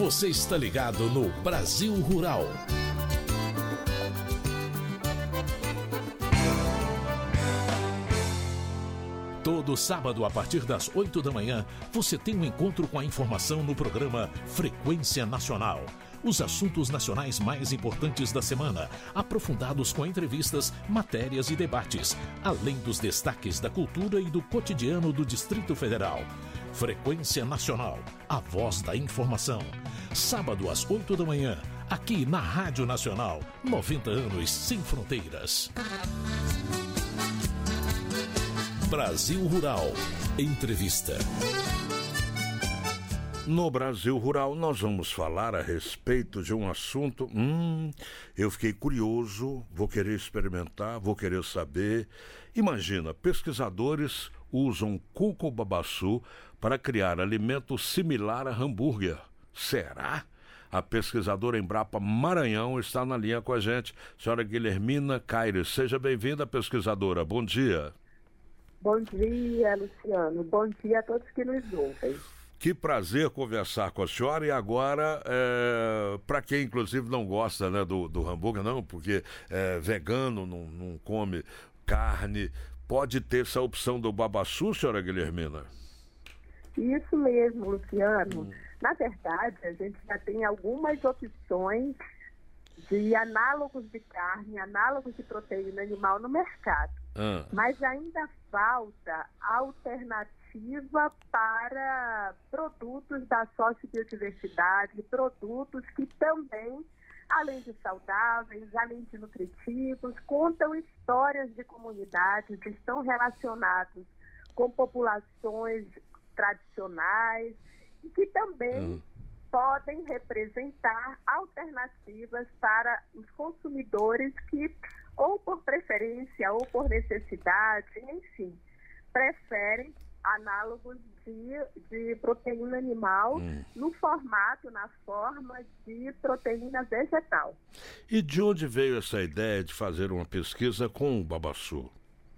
Você está ligado no Brasil Rural. Todo sábado, a partir das 8 da manhã, você tem um encontro com a informação no programa Frequência Nacional. Os assuntos nacionais mais importantes da semana, aprofundados com entrevistas, matérias e debates, além dos destaques da cultura e do cotidiano do Distrito Federal. Frequência Nacional, a voz da informação. Sábado às 8 da manhã, aqui na Rádio Nacional, 90 anos sem fronteiras. Brasil Rural. Entrevista. No Brasil Rural, nós vamos falar a respeito de um assunto. Eu fiquei curioso, vou querer experimentar, vou querer saber. Imagina, pesquisadores usam cuco-babaçu para criar alimento similar a hambúrguer. Será? A pesquisadora Embrapa Maranhão está na linha com a gente. Senhora Guilhermina Caires, seja bem-vinda, pesquisadora. Bom dia. Bom dia, Luciano. Bom dia a todos que nos ouvem. Que prazer conversar com a senhora. E agora, para quem inclusive não gosta, né, do hambúrguer, não, porque vegano, não come carne, pode ter essa opção do babaçu, senhora Guilhermina? Isso mesmo, Luciano. Na verdade, a gente já tem algumas opções de análogos de carne, análogos de proteína animal no mercado. Mas ainda falta alternativa para produtos da sociobiodiversidade, produtos que também, além de saudáveis, além de nutritivos, contam histórias de comunidades que estão relacionados com populações tradicionais e que também podem representar alternativas para os consumidores que, ou por preferência, ou por necessidade, enfim, preferem análogos de proteína animal na forma de proteína vegetal. E de onde veio essa ideia de fazer uma pesquisa com o babaçu?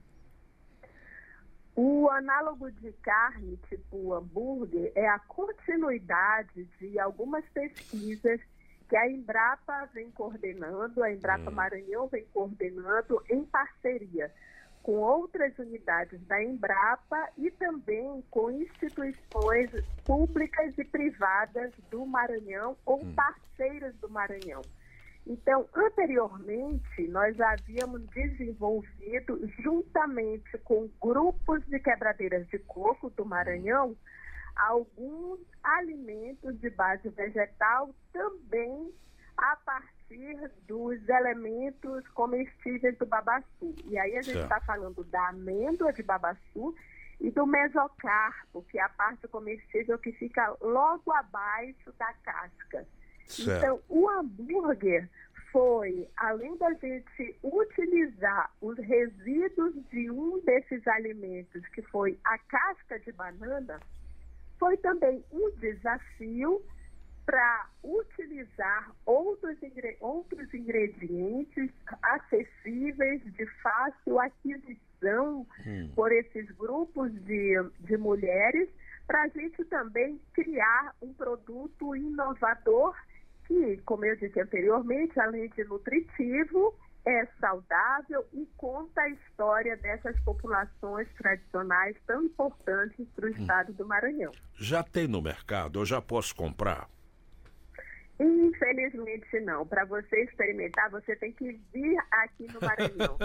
O análogo de carne, tipo o hambúrguer, é a continuidade de algumas pesquisas que a Embrapa vem coordenando, a Embrapa Maranhão vem coordenando em parceria com outras unidades da Embrapa e também com instituições públicas e privadas do Maranhão ou parceiras do Maranhão. Então, anteriormente, nós havíamos desenvolvido, juntamente com grupos de quebradeiras de coco do Maranhão, alguns alimentos de base vegetal também a partir dos elementos comestíveis do babaçu. E aí a gente está falando da amêndoa de babaçu e do mesocarpo, que é a parte comestível que fica logo abaixo da casca. Certo. Então, o hambúrguer foi, além da gente utilizar os resíduos de um desses alimentos, que foi a casca de banana, foi também um desafio para utilizar outros ingredientes acessíveis, de fácil aquisição por esses grupos de mulheres, para a gente também criar um produto inovador que, como eu disse anteriormente, além de nutritivo, é saudável e conta a história dessas populações tradicionais tão importantes para o estado do Maranhão. Já tem no mercado? Eu já posso comprar? Infelizmente não. Para você experimentar, você tem que vir aqui no Maranhão.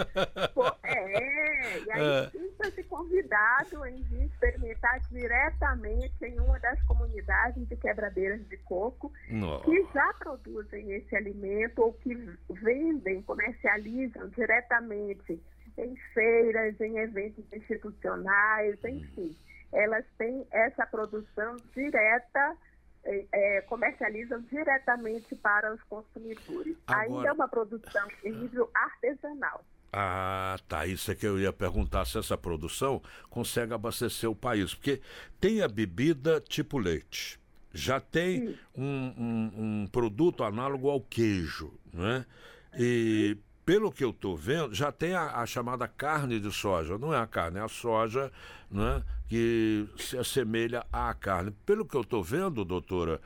E aí sinta-se convidado em vir experimentar diretamente em uma das comunidades de quebradeiras de coco que já produzem esse alimento ou que vendem, comercializam diretamente em feiras, em eventos institucionais, enfim. Elas têm essa produção direta, comercializam diretamente para os consumidores. Agora, ainda é uma produção em nível artesanal. Ah, tá. Isso é que eu ia perguntar, se essa produção consegue abastecer o país. Porque tem a bebida tipo leite. Já tem um produto análogo ao queijo, né? E pelo que eu estou vendo, já tem a chamada carne de soja. Não é a carne, é a soja, né, que se assemelha à carne. Pelo que eu estou vendo, doutora,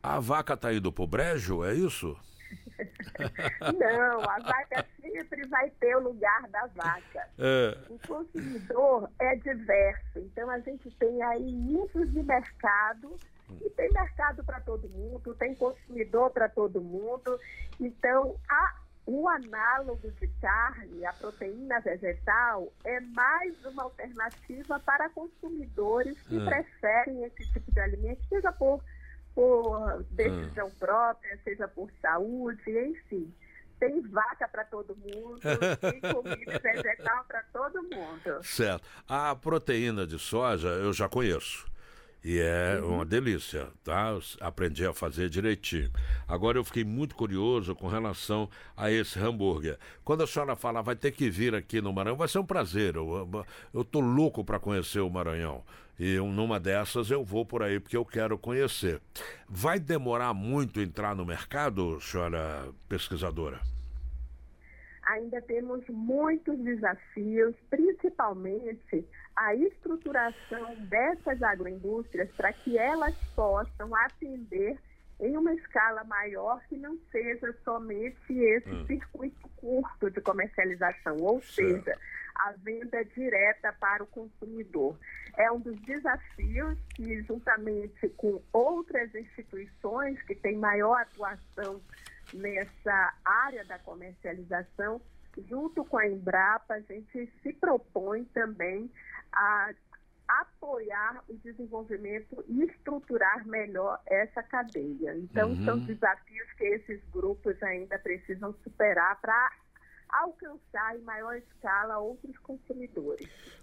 A vaca está indo pro brejo, é isso? Não, a vaca sempre vai ter o lugar da vaca. O consumidor é diverso, então a gente tem aí nichos de mercado, e tem mercado para todo mundo, tem consumidor para todo mundo. Então, o análogo de carne, a proteína vegetal, é mais uma alternativa para consumidores que preferem esse tipo de alimento, seja por decisão própria, seja por saúde, enfim. Tem vaca para todo mundo, tem comida vegetal para todo mundo. Certo. A proteína de soja eu já conheço. E é uma delícia, tá? Eu aprendi a fazer direitinho. Agora eu fiquei muito curioso com relação a esse hambúrguer. Quando a senhora fala, vai ter que vir aqui no Maranhão, vai ser um prazer. Eu tô louco para conhecer o Maranhão. E numa dessas eu vou por aí, porque eu quero conhecer. Vai demorar muito entrar no mercado, senhora pesquisadora? Ainda temos muitos desafios, principalmente a estruturação dessas agroindústrias para que elas possam atender em uma escala maior que não seja somente esse circuito curto de comercialização, ou seja, a venda direta para o consumidor. É um dos desafios que, juntamente com outras instituições que têm maior atuação nessa área da comercialização, junto com a Embrapa, a gente se propõe também a apoiar o desenvolvimento e estruturar melhor essa cadeia. Então, são desafios que esses grupos ainda precisam superar para alcançar em maior escala outros consumidores.